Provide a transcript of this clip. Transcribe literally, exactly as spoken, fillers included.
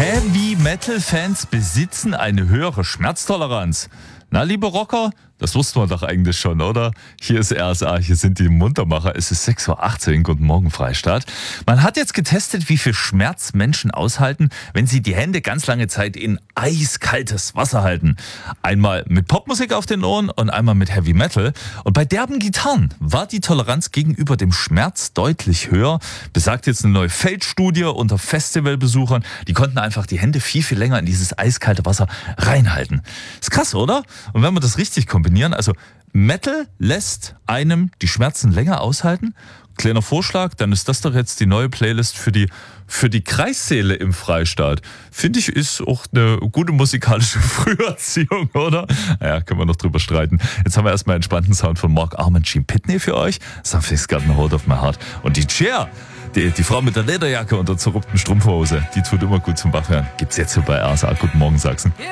Heavy-Metal-Fans besitzen eine höhere Schmerztoleranz. Na, liebe Rocker, das wussten wir doch eigentlich schon, oder? Hier ist R S A, hier sind die Muntermacher. Es ist sechs Uhr achtzehn, guten Morgen, Freistaat. Man hat jetzt getestet, wie viel Schmerz Menschen aushalten, wenn sie die Hände ganz lange Zeit in eiskaltes Wasser halten. Einmal mit Popmusik auf den Ohren und einmal mit Heavy Metal. Und bei derben Gitarren war die Toleranz gegenüber dem Schmerz deutlich höher. Besagt jetzt eine neue Feldstudie unter Festivalbesuchern. Die konnten einfach die Hände viel, viel länger in dieses eiskalte Wasser reinhalten. Ist krass, oder? Und wenn wir das richtig kombinieren, also Metal lässt einem die Schmerzen länger aushalten. Kleiner Vorschlag, dann ist das doch jetzt die neue Playlist für die, für die Kreissäle im Freistaat. Finde ich, ist auch eine gute musikalische Früherziehung, oder? Naja, können wir noch drüber streiten. Jetzt haben wir erstmal einen entspannten Sound von Mark Arment, Gene Pitney für euch. Something's got a hold of my heart. Und die Cher, die, die Frau mit der Lederjacke und der zerrupften Strumpfhose, die tut immer gut zum Wachwerden. Gibt's jetzt hier bei R S A. Guten Morgen, Sachsen.